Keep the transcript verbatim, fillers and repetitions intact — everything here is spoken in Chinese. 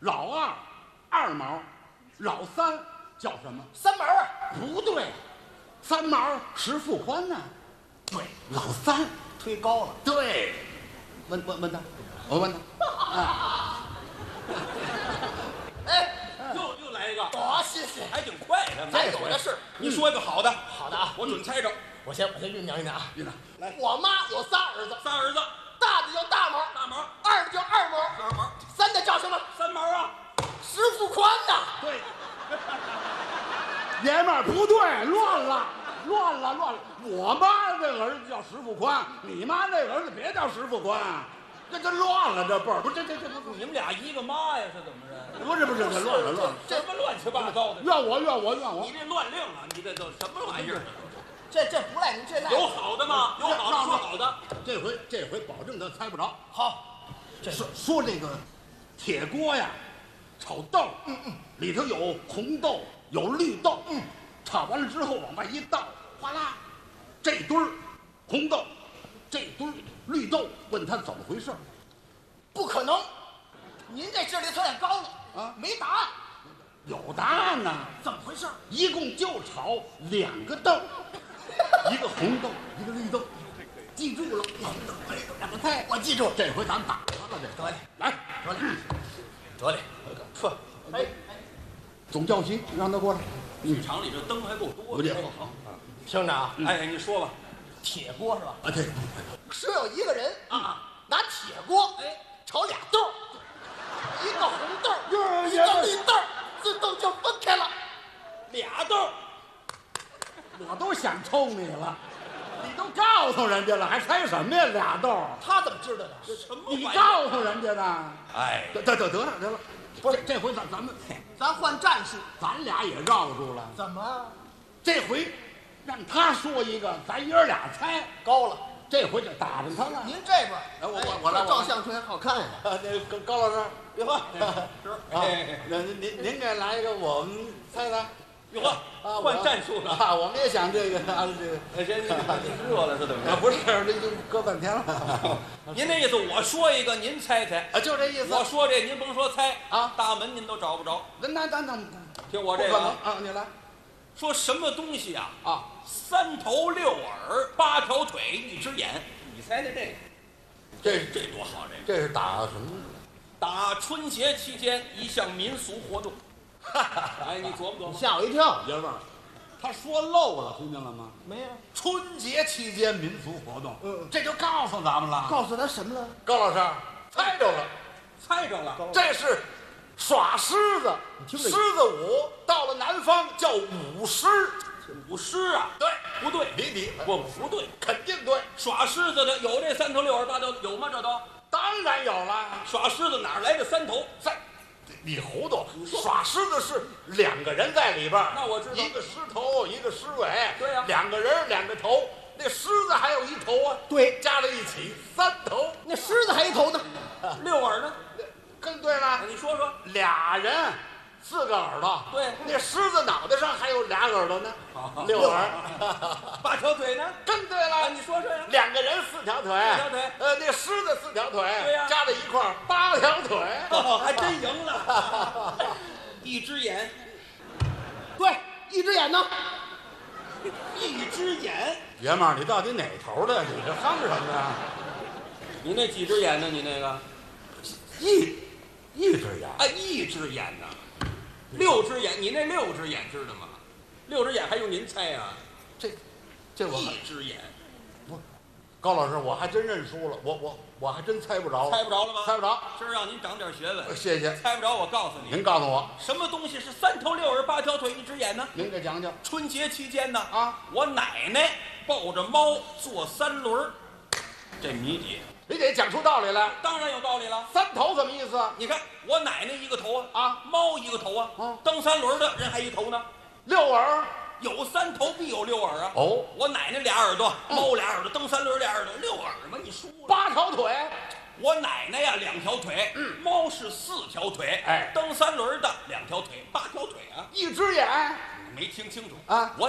老二二毛，老三叫什么？ 三毛啊？ 不对，三毛石富宽呢？ 对， 老三推高了。 对，问问问他，我问他。啊、 哎， 又又来一个， 多新鲜！ 还挺快的。 再有的是。 你说一个好的， 好的啊， 我准猜着。 我先我先酝酿酝酿啊。 院长， 来， 我妈有仨儿子， 仨儿子， 大的叫大毛， 大毛， 二的叫二毛， 二毛， 三的叫什么？ 三毛啊。 石富宽呐。 对，爷们儿不对，乱了，乱了，乱了。我妈这儿子叫石富宽，你妈那儿子别叫石富宽，这这乱了，这辈儿不这这这不你们俩一个妈呀？是怎么着？ 不是不是，这乱了乱了。 什么乱七八糟的？ 怨我怨我怨我你！这乱令啊！你这都什么玩意儿？ 这这不赖您，这赖有好的吗？有好的说好的。 这回这回保证他猜不着。 好。这说说这个铁锅呀，炒豆， 嗯嗯， 里头有红豆，有绿豆，嗯，炒完了之后往外一倒，哗啦，这堆儿红豆，这堆儿绿豆，问他怎么回事？ 不可能，您这智力太高了啊， 没答案。 有答案呢， 怎么回事？ 一共就炒两个豆，一个红豆，一个绿豆，记住了，两个豆，两个菜， 我记住。 这回咱打他了，这得嘞， 来， 得嘞， 得嘞， 说，哎哎， 总教习让他过来。 剧场里这灯还够多我这好好。 听着啊， 哎，你说吧。 铁锅是吧？ 啊，对， 说有一个人啊， 拿铁锅哎炒俩豆儿，一个红豆儿， 哟一个绿豆儿，自动就分开了。 俩豆， 我都想抽你了，你都告诉人家了，还猜什么呀？俩豆儿， 他怎么知道的？ 什么你玩意儿？ 告诉人家的。 哎， 得得得得了得了，不是这回咱咱们咱换战术。 咱俩也绕住了， 怎么这回让他说一个，咱爷儿俩猜， 高了？ 这回就打着他了。 您这边， 哎我我我来这照相出来好看呀。 啊，那高高老师， 哟呵， 是啊，那您您您给来一个，我们猜猜。 哟呵， 啊， 换战术了。 啊！我们也想这个啊，这个哎，这这热了是怎么着？ 啊，不是，这就搁半天了。 您那意思，我说一个，您猜猜。 啊，就这意思。 我说这，您甭说猜啊， 大门您都找不着。 那那那那听我不可这个啊， 能啊！你来说什么东西啊？ 啊！ 三头六耳，八条腿，一只眼。你猜猜这个？ 这这多好！这个这是打什么？ 打春节期间一项民俗活动。哎，你琢磨琢磨。 吓我一跳。 爷们儿，他说漏了，听见了吗？ 没有。 春节期间民俗活动， 嗯这就告诉咱们了。 告诉他什么了？ 高老师猜着了， 猜着了。 这是耍狮子， 听着狮子舞，到了南方叫舞狮。 舞狮啊？ 对， 不对， 你你不不对， 肯定对， 耍狮子的有这三头六耳八条有吗？这都当然有了。 耍狮子哪儿来的三头？ 在，你糊涂了。耍狮子是两个人在里边儿， 那我知道一个狮头，一个狮尾。 对呀两个人两个头，那狮子还有一头啊。 对， 加在一起三头。 那狮子还一头呢。 六耳呢？ 更对了， 你说说。 俩人四个耳朵。 对那狮子脑袋上还有俩耳朵呢，六耳。 八条腿呢？ 更对啊， 了， 你说说呀。 两个人四条腿， 四条腿呃，那狮子四条腿， 对呀加在一块儿八条腿。 哦，还真赢了。一只眼， 对，一只眼呢？ 一只眼。 爷们儿，你到底哪头的？你这哼什么呀？ 你那几只眼呢？你那个？ 一一只眼。 啊，一只眼呢？六只眼，你那六只眼知道吗？六只眼还用您猜啊？ 这这我还一只眼， 高老师，我还真认输了，我我我还真猜不着了， 猜不着了吗？ 猜不着。 今儿让您长点学问。 谢谢， 猜不着，我告诉你， 您告诉我， 什么东西是三头六耳八条腿一只眼呢？ 您给讲讲。 春节期间呢， 啊， 我奶奶抱着猫坐三轮儿，这谜底你得讲出道理来。 当然有道理了。 三头什么意思？ 你看我奶奶一个头啊， 啊， 猫一个头啊， 嗯蹬三轮的人还一头呢。 六耳。 有三头必有六耳啊。 哦， 我奶奶俩耳朵，猫俩耳朵，蹬三轮俩耳朵，六耳嘛，你输了。 八条腿。 我奶奶呀两条腿， 嗯， 猫是四条腿， 哎， 蹬三轮的两条腿，八条腿啊。 一只眼。 没听清楚啊我